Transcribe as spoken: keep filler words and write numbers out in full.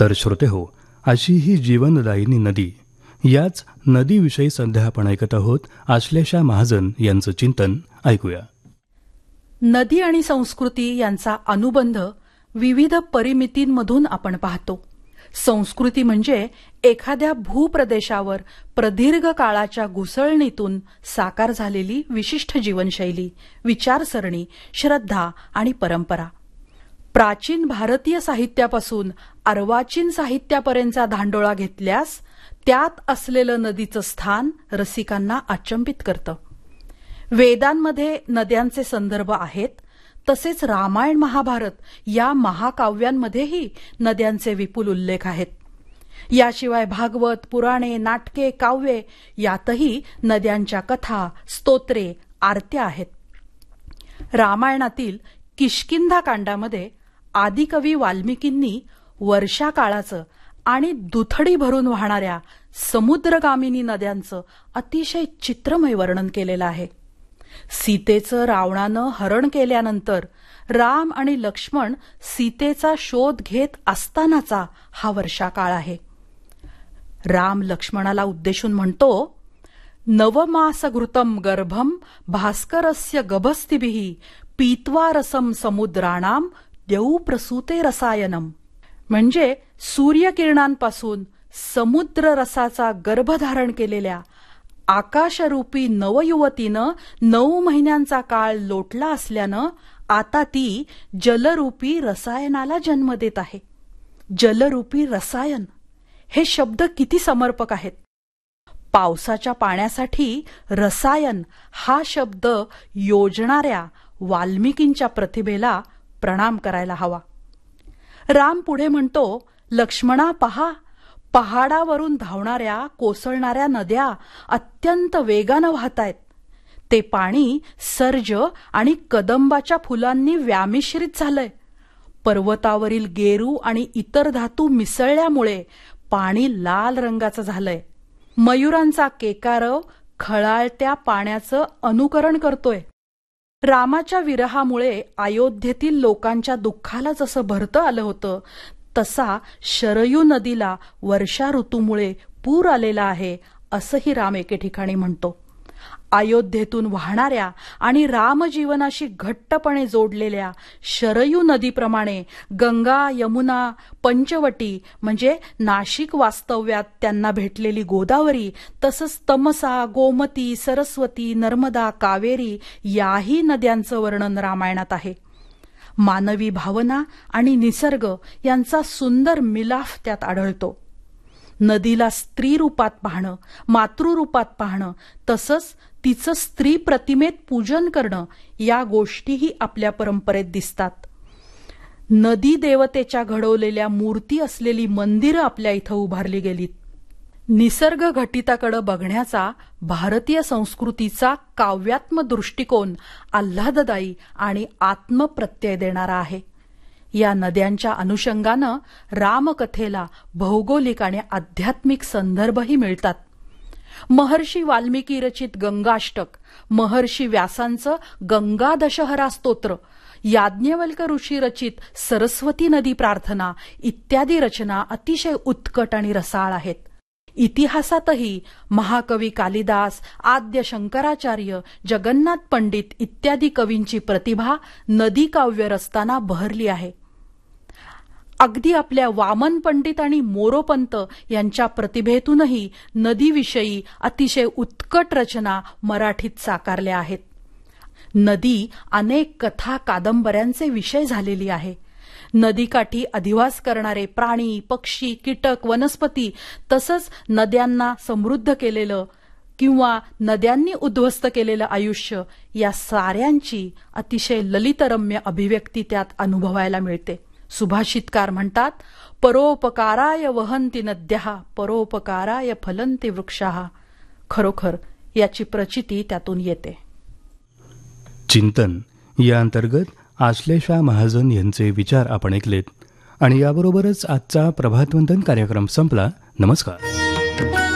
तर श्रोते हो, अशी ही जीवनदायिनी नदी, याच नदीविषयी सध्या आपण ऐकत आहोत आश्लेषा महाजन यांचं चिंतन. ऐकूया. नदी आणि संस्कृती यांचा अनुबंध विविध परिमितींमधून आपण पाहतो. संस्कृती म्हणजे एखाद्या भूप्रदेशावर प्रदीर्घ काळाच्या घुसळणीतून साकार झालेली विशिष्ट जीवनशैली, विचारसरणी, श्रद्धा आणि परंपरा. प्राचीन भारतीय साहित्यापासून अर्वाचीन साहित्यापर्यंतचा धांडोळा घेतल्यास त्यात असलेलं नदीचं स्थान रसिकांना अचंबित करतं. वेदांमध्ये नद्यांचे संदर्भ आहेत, तसेच रामायण महाभारत या महाकाव्यांमध्येही नद्यांचे विपुल उल्लेख आहेत. याशिवाय भागवत, पुराणे, नाटके, काव्ये यातही नद्यांच्या कथा, स्तोत्रे, आरत्या आहेत. रामायणातील किष्किंधा कांडामध्ये आदिकवी वाल्मिकींनी वर्षाकाळाचं आणि दुथडी भरून वाहणाऱ्या समुद्रगामिनी नद्यांचं अतिशय चित्रमय वर्णन केलेलं आहे. सीतेचं रावणानं हरण केल्यानंतर राम आणि लक्ष्मण सीतेचा शोध घेत असतानाचा हा वर्षाकाळ आहे. राम लक्ष्मणाला उद्देशून म्हणतो, नवमास घृतम गर्भम भास्करस्य गभस्तिभिः पीत्वा रसम समुद्राणाम द्यौ प्रसूते रसायनम. म्हणजे सूर्यकिरणांपासून समुद्र रसाचा गर्भधारण केलेल्या आकाशरूपी नवयुवतीनं नऊ महिन्यांचा काळ लोटला असल्यानं आता ती जलरूपी रसायनाला जन्म देत आहे. जलरूपी रसायन हे शब्द किती समर्पक आहेत. पावसाच्या पाण्यासाठी रसायन हा शब्द योजणाऱ्या वाल्मिकींच्या प्रतिभेला प्रणाम करायला हवा. राम पुढे म्हणतो, लक्ष्मणा पहा, पहाडावरून धावणाऱ्या कोसळणाऱ्या नद्या अत्यंत वेगानं वाहतायत. ते पाणी सर्ज आणि कदंबाच्या फुलांनी व्यामिश्रित झालंय. पर्वतावरील गेरू आणि इतर धातू मिसळल्यामुळे पाणी लाल रंगाचं झालंय. मयुरांचा केकारव खळाळत्या पाण्याचं अनुकरण करतोय. रामाच्या विरहामुळे अयोध्येतील लोकांच्या दुःखाला जसं भरतं आलं होतं, तसा शरयू नदीला वर्षा ऋतूमुळे पूर आलेला आहे, असंही राम एके ठिकाणी म्हणतो. अयोध्येतून वाहणाऱ्या आणि रामजीवनाशी घट्टपणे जोडलेल्या शरयू नदीप्रमाणे गंगा, यमुना, पंचवटी म्हणजे नाशिक वास्तव्यात त्यांना भेटलेली गोदावरी, तसंच तमसा, गोमती, सरस्वती, नर्मदा, कावेरी याही नद्यांचं वर्णन रामायणात आहे. मानवी भावना आणि निसर्ग यांचा सुंदर मिलाफ त्यात आढळतो. नदीला स्त्री रूपात पाहणं, मातृरूपात पाहणं, तसंच तिचं स्त्री प्रतिमेत पूजन करणं या गोष्टीही आपल्या परंपरेत दिसतात. नदी देवतेच्या घडवलेल्या मूर्ती असलेली मंदिरं आपल्या इथं उभारली गेलीत. निसर्ग घटिताकडे बघण्याचा भारतीय संस्कृतीचा काव्यात्मक दृष्टिकोन आल्हाददायी आणि आत्मप्रत्यय देणारा आहे. या नद्यांच्या अनुषंगानं रामकथेला भौगोलिक आणि आध्यात्मिक संदर्भही मिळतात. महर्षी वाल्मिकी रचित गंगाष्टक, महर्षी व्यासांचं गंगा दशहरा स्तोत्र, याज्ञवल्क ऋषी रचित सरस्वती नदी प्रार्थना इत्यादी रचना अतिशय उत्कट आणि रसाळ आहेत. इतिहासातही महाकवी कालिदास, आद्य शंकराचार्य, जगन्नाथ पंडित इत्यादी कवींची प्रतिभा नदी काव्य रचताना बहरली आहे. अगदी आपल्या वामन पंडित आणि मोरोपंत यांच्या प्रतिभेतूनही नदीविषयी अतिशय उत्कट रचना मराठीत साकारल्या आहेत. नदी अनेक कथा, कादंबऱ्यांचे विषय झालेली आहे. नदीकाठी अधिवास करणारे प्राणी, पक्षी, कीटक, वनस्पती तसंच नद्यांना समृद्ध केलेलं किंवा नद्यांनी उद्ध्वस्त केलेलं आयुष्य या साऱ्यांची अतिशय ललितरम्य अभिव्यक्ती त्यात अनुभवायला मिळते. सुभाषितकार म्हणतात, परोपकाराय वहन्ति नद्यः परोपकाराय फलन्ति वृक्षाः. खरोखर याची प्रचिती त्यातून येते. चिंतन या अंतर्गत आश्लेषा महाजन यांचे विचार आपण ऐकलेत आणि याबरोबरच आजचा प्रभातवंदन कार्यक्रम संपला. नमस्कार.